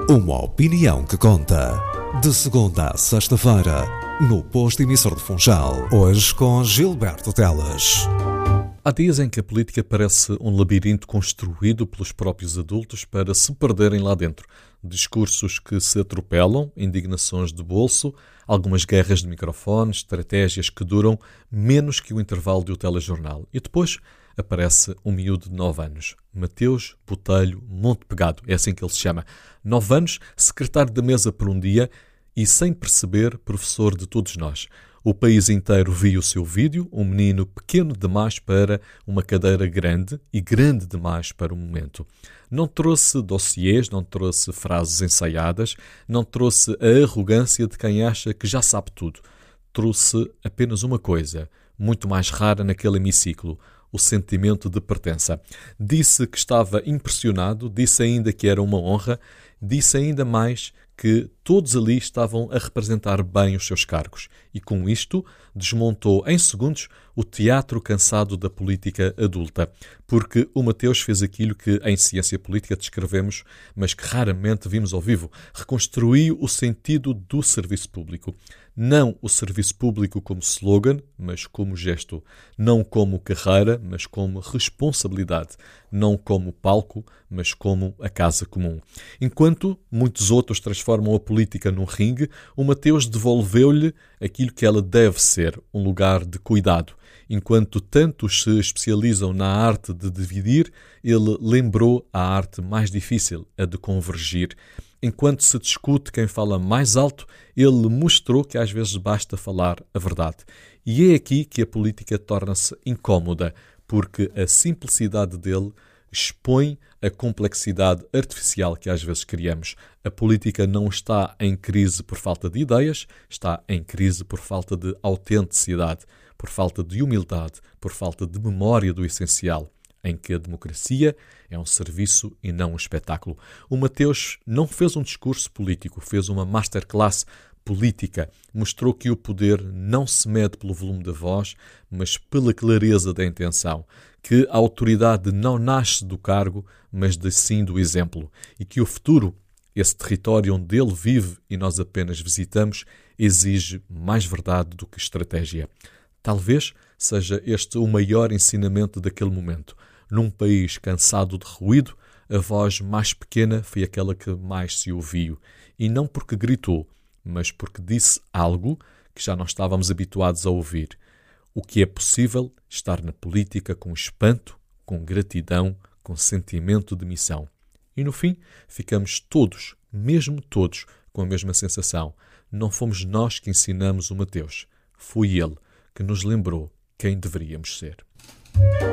Uma opinião que conta. De segunda a sexta-feira, no posto emissor de Funchal. Hoje com Gilberto Teles. Há dias em que a política parece um labirinto construído pelos próprios adultos para se perderem lá dentro. Discursos que se atropelam, indignações de bolso, algumas guerras de microfones, estratégias que duram menos que o intervalo de um telejornal. E depois aparece um miúdo de 9 anos, Mateus Botelho Monte Pegado, é assim que ele se chama. 9 anos, secretário da mesa por um dia e, sem perceber, professor de todos nós. O país inteiro viu o seu vídeo, um menino pequeno demais para uma cadeira grande e grande demais para o momento. Não trouxe dossiês, não trouxe frases ensaiadas, não trouxe a arrogância de quem acha que já sabe tudo. Trouxe apenas uma coisa, muito mais rara naquele hemiciclo, o sentimento de pertença. Disse que estava impressionado, disse ainda que era uma honra, disse ainda mais que todos ali estavam a representar bem os seus cargos. E com isto desmontou em segundos o teatro cansado da política adulta. Porque o Mateus fez aquilo que em ciência política descrevemos, mas que raramente vimos ao vivo. Reconstruiu o sentido do serviço público. Não o serviço público como slogan, mas como gesto. Não como carreira, mas como responsabilidade. Não como palco, mas como a casa comum. Enquanto muitos outros transformam a política num ringue, o Mateus devolveu-lhe aquilo que ela deve ser, um lugar de cuidado. Enquanto tantos se especializam na arte de dividir, ele lembrou a arte mais difícil, a de convergir. Enquanto se discute quem fala mais alto, ele mostrou que às vezes basta falar a verdade. E é aqui que a política torna-se incómoda, porque a simplicidade dele expõe a complexidade artificial que às vezes criamos. A política não está em crise por falta de ideias, está em crise por falta de autenticidade, por falta de humildade, por falta de memória do essencial, em que a democracia é um serviço e não um espetáculo. O Mateus não fez um discurso político, fez uma masterclass política. Mostrou que o poder não se mede pelo volume da voz, mas pela clareza da intenção. Que a autoridade não nasce do cargo, mas sim do exemplo. E que o futuro, esse território onde ele vive e nós apenas visitamos, exige mais verdade do que estratégia. Talvez seja este o maior ensinamento daquele momento. Num país cansado de ruído, a voz mais pequena foi aquela que mais se ouviu. E não porque gritou, mas porque disse algo que já não estávamos habituados a ouvir. O que é possível estar na política com espanto, com gratidão, com sentimento de missão. E no fim, ficamos todos, mesmo todos, com a mesma sensação. Não fomos nós que ensinamos o Mateus. Foi ele que nos lembrou quem deveríamos ser.